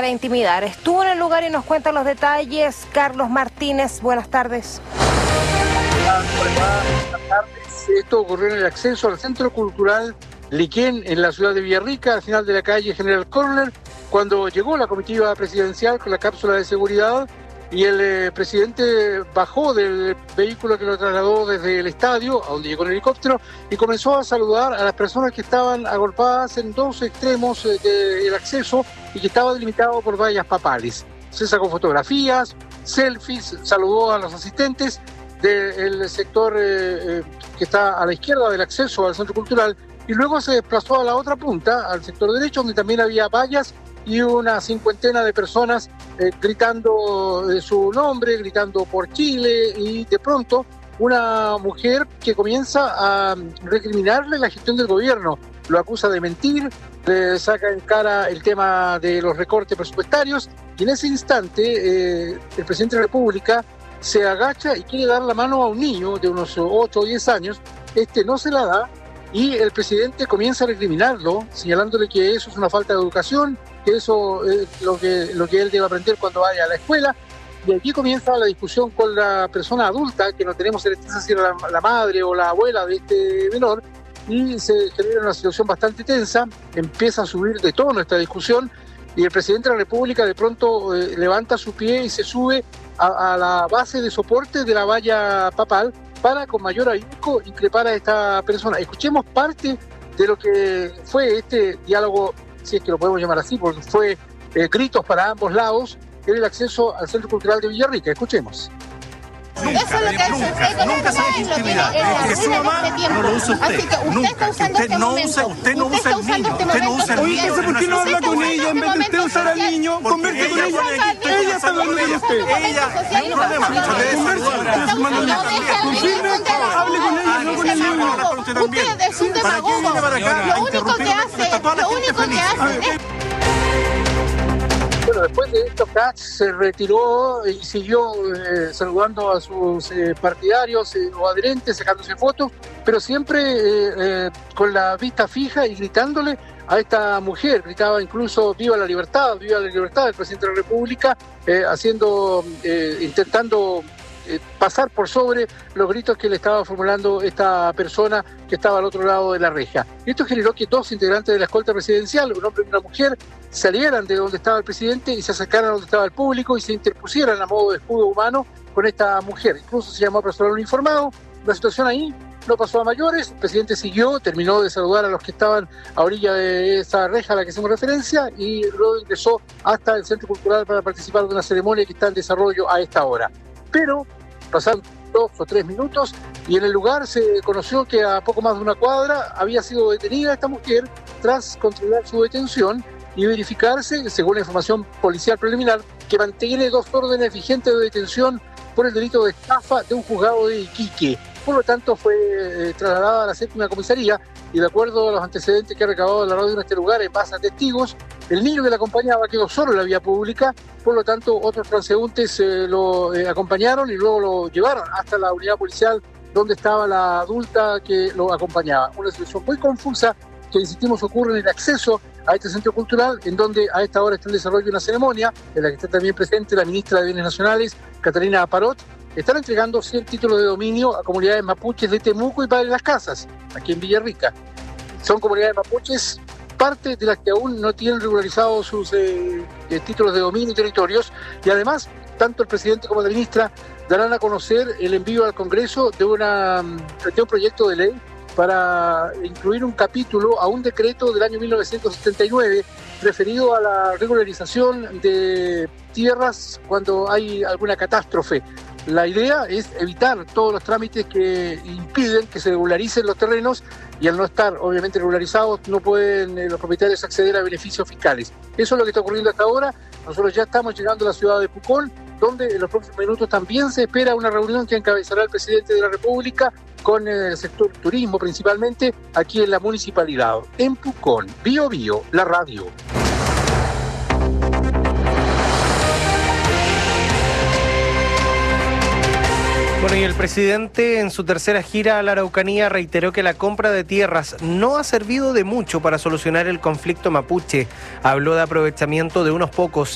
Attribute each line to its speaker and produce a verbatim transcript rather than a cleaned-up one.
Speaker 1: para intimidar. Estuvo en el lugar y nos cuenta los detalles. Carlos Martínez, buenas tardes.
Speaker 2: Buenas tardes. Esto ocurrió en el acceso al Centro Cultural Liquén en la ciudad de Villarrica, al final de la calle General Corner, cuando llegó la comitiva presidencial con la cápsula de seguridad y el eh, presidente bajó del vehículo que lo trasladó desde el estadio, a donde llegó el helicóptero, y comenzó a saludar a las personas que estaban agolpadas en dos extremos eh, del acceso y que estaba delimitado por vallas papales. Se sacó fotografías, selfies, saludó a los asistentes del sector eh, eh, que está a la izquierda del acceso al Centro Cultural, y luego se desplazó a la otra punta, al sector derecho, donde también había vallas y una cincuentena de personas eh, gritando eh, su nombre, gritando por Chile, y de pronto una mujer que comienza a recriminarle la gestión del gobierno, lo acusa de mentir, le saca en cara el tema de los recortes presupuestarios, y en ese instante eh, el presidente de la República se agacha y quiere dar la mano a un niño de unos ocho o diez años. Este no se la da y el presidente comienza a recriminarlo, señalándole que eso es una falta de educación, que eso es lo que, lo que él debe aprender cuando vaya a la escuela. Y aquí comienza la discusión con la persona adulta, que no tenemos certeza si era la, la madre o la abuela de este menor, y se genera una situación bastante tensa, empieza a subir de tono esta discusión, y el presidente de la República de pronto eh, levanta su pie y se sube a, a la base de soporte de la valla papal para con mayor ahínco increpar a esta persona. Escuchemos parte de lo que fue este diálogo, si es que lo podemos llamar así, porque fue eh, gritos para ambos lados en el acceso al Centro Cultural de Villarrica. Escuchemos.
Speaker 3: Nunca, eso es lo que ha hecho usted, nunca se ha intimidado. Es que su mamá no lo usa usted. Así que usted nunca, está usando usted este no usa, usted no usa el niño, usted no usa el niño.
Speaker 4: Oye, ¿por qué no habla con ella en vez de usted usar al niño? Converse con ella. Ella está hablando con usted.
Speaker 3: Ella, no hay problema,
Speaker 4: confirme, hable con ella, no con el niño.
Speaker 3: Usted es un demagogo. Lo único que hace, lo único que hace es...
Speaker 2: Bueno, después de esto, Katz se retiró y siguió eh, saludando a sus eh, partidarios eh, o adherentes, sacándose fotos, pero siempre eh, eh, con la vista fija y gritándole a esta mujer. Gritaba incluso "viva la libertad, viva la libertad" del presidente de la República, eh, haciendo, eh, intentando eh, pasar por sobre los gritos que le estaba formulando esta persona que estaba al otro lado de la reja. Esto generó que dos integrantes de la escolta presidencial, un hombre y una mujer, salieran de donde estaba el presidente y se acercaran a donde estaba el público y se interpusieran a modo de escudo humano con esta mujer. Incluso se llamó a personal uniformado. La situación ahí no pasó a mayores. El presidente siguió, terminó de saludar a los que estaban a orilla de esa reja a la que hacemos referencia y luego ingresó hasta el Centro Cultural para participar de una ceremonia que está en desarrollo a esta hora. Pero pasaron dos o tres minutos y en el lugar se conoció que a poco más de una cuadra había sido detenida esta mujer tras controlar su detención y verificarse, según la información policial preliminar, que mantiene dos órdenes vigentes de detención por el delito de estafa de un juzgado de Iquique. Por lo tanto, fue eh, trasladada a la séptima comisaría y, de acuerdo a los antecedentes que ha recabado la radio en este lugar, en base a testigos, el niño que la acompañaba quedó solo en la vía pública. Por lo tanto, otros transeúntes eh, lo eh, acompañaron y luego lo llevaron hasta la unidad policial donde estaba la adulta que lo acompañaba. Una situación muy confusa que, insistimos, ocurre en el acceso a este centro cultural, en donde a esta hora está en desarrollo una ceremonia en la que está también presente la ministra de Bienes Nacionales, Catalina Parot. Están entregando cien títulos de dominio a comunidades mapuches de Temuco y Padre Las Casas, aquí en Villarrica. Son comunidades mapuches, parte de las que aún no tienen regularizados sus eh, eh, títulos de dominio y territorios, y además, tanto el presidente como la ministra darán a conocer el envío al Congreso de, una, de un proyecto de ley para incluir un capítulo a un decreto del año mil novecientos setenta y nueve referido a la regularización de tierras cuando hay alguna catástrofe. La idea es evitar todos los trámites que impiden que se regularicen los terrenos y al no estar obviamente regularizados no pueden eh, los propietarios acceder a beneficios fiscales. Eso es lo que está ocurriendo hasta ahora. Nosotros ya estamos llegando a la ciudad de Pucón, donde en los próximos minutos también se espera una reunión que encabezará el presidente de la República con el sector turismo principalmente aquí en la municipalidad. En Pucón, Bio Bio, la radio.
Speaker 5: Bueno, y el presidente en su tercera gira a la Araucanía reiteró que la compra de tierras no ha servido de mucho para solucionar el conflicto mapuche. Habló de aprovechamiento de unos pocos